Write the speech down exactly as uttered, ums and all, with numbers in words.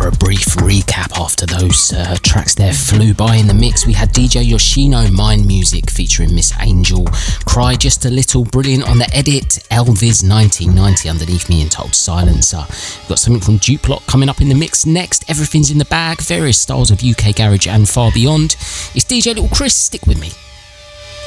for a brief recap after those uh, tracks there flew by in the mix. We had D J Yoshino, Mind Music, featuring Miss Angel, Cry Just a Little, brilliant on the edit, Elvis nineteen ninety underneath me, entitled Silencer. We've got something from Duplock coming up in the mix next. Everything's in the bag, various styles of U K garage and far beyond. It's D J Little Chris, stick with me.